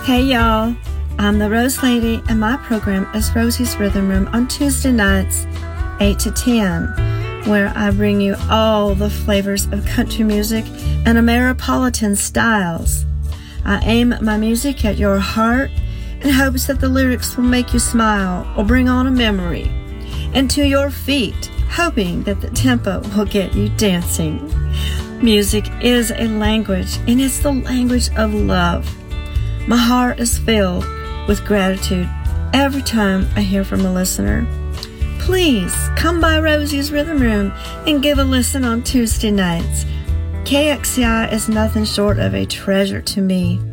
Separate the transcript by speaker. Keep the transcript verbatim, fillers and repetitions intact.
Speaker 1: Hey y'all, I'm the Rose Lady and my program is Rosie's Rhythm Room on Tuesday nights, eight to ten, where I bring you all the flavors of country music and Ameripolitan styles. I aim my music at your heart in hopes that the lyrics will make you smile or bring on a memory, and to your feet, hoping that the tempo will get you dancing. Music is a language, and it's the language of love. My heart is filled with gratitude every time I hear from a listener. Please come by Rosie's Rhythm Room and give a listen on Tuesday nights. K X C I is nothing short of a treasure to me.